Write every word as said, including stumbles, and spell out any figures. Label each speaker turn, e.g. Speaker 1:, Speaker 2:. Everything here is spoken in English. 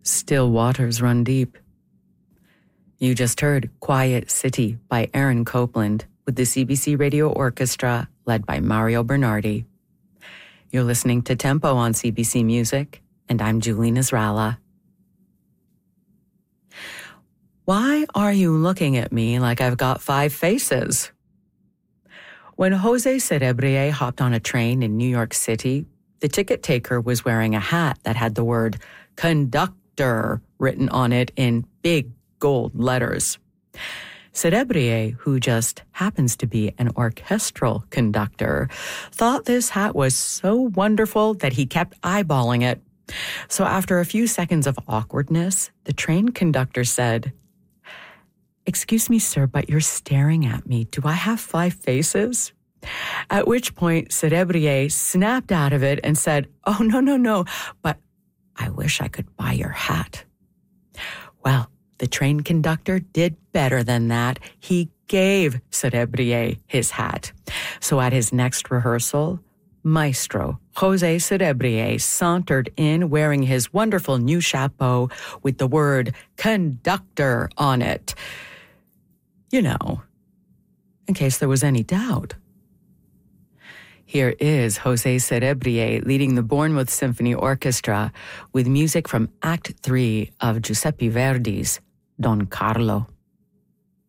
Speaker 1: Still waters run deep. You just heard Quiet City by Aaron Copland with the C B C Radio Orchestra led by Mario Bernardi. You're listening to Tempo on C B C Music, and I'm Julie Nasrallah. Why are you looking at me like I've got five faces? When Jose Cerebrier hopped on a train in New York City, the ticket taker was wearing a hat that had the word conductor written on it in big gold letters. Cerebrier, who just happens to be an orchestral conductor, thought this hat was so wonderful that he kept eyeballing it. So after a few seconds of awkwardness, the train conductor said, "Excuse me, sir, but you're staring at me. Do I have five faces?" At which point, Cerebrier snapped out of it and said, "Oh, no, no, no, but I wish I could buy your hat." Well, the train conductor did better than that. He gave Cerebrier his hat. So at his next rehearsal, Maestro Jose Cerebrier sauntered in wearing his wonderful new chapeau with the word conductor on it. You know, in case there was any doubt. Here is Jose Cerebrier leading the Bournemouth Symphony Orchestra with music from Act three of Giuseppe Verdi's Don Carlo.